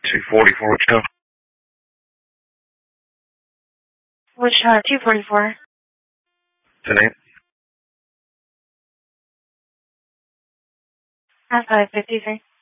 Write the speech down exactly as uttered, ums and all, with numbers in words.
two forty-four, Wichita. Wichita, two forty-four. ten eight. At five fifty-three.